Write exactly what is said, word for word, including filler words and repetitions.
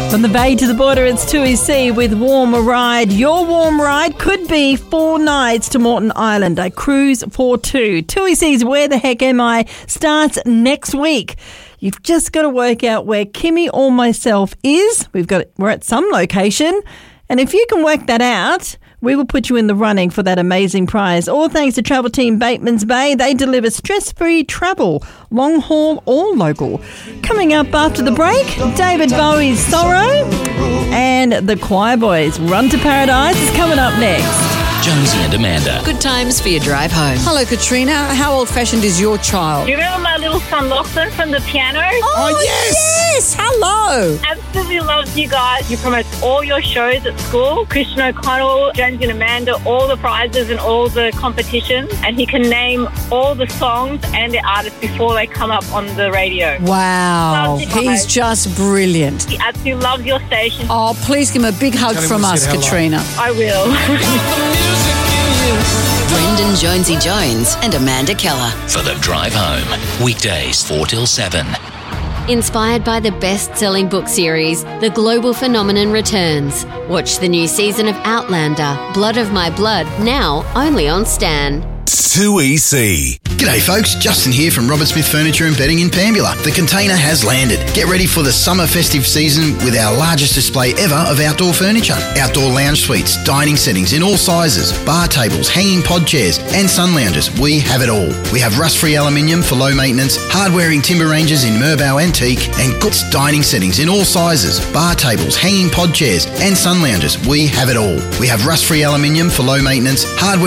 From the bay to the border, it's two E C with Warm Ride. Your warm ride could be four nights to Moreton Island, a cruise for two. two E C's Where the Heck Am I starts next week. You've just got to work out where Kimmy or myself is. We've got We're at some location. And if you can work that out, we will put you in the running for that amazing prize. All thanks to Travel Team Bateman's Bay. They deliver stress-free travel, long haul or local. Coming up after the break, David Bowie's Sorrow and the Choir Boys' Run to Paradise is coming up next. Jonesy and Amanda. Good times for your drive home. Hello, Katrina. How old-fashioned is your child? Do you remember my little son Lachlan from the piano? Oh, Oh, yes. yes. Hello. Absolutely loves you guys. You promote all your shows at school. Christian O'Connell, Jonesy and Amanda, all the prizes and all the competitions. And he can name all the songs and the artists before they come up on the radio. Wow. Loves you He's guys. just brilliant. He absolutely loves your station. Oh, please give him a big hug Tell him from we us, said hello. Katrina. I will. Brendan Jonesy Jones and Amanda Keller. For the drive home. Weekdays four till seven. Inspired by the best-selling book series, The Global Phenomenon returns. Watch the new season of Outlander, Blood of My Blood, now only on Stan. two E C. G'day folks, Justin here from Robert Smith Furniture and Bedding in Pambula. The container has landed. Get ready for the summer festive season with our largest display ever of outdoor furniture. Outdoor lounge suites, dining settings in all sizes, bar tables, hanging pod chairs and sun lounges. We have it all. We have rust-free aluminium for low maintenance, hard-wearing timber ranges in Merbau Antique and goods dining settings in all sizes, bar tables, hanging pod chairs and sun lounges. We have it all. We have rust-free aluminium for low maintenance, hardware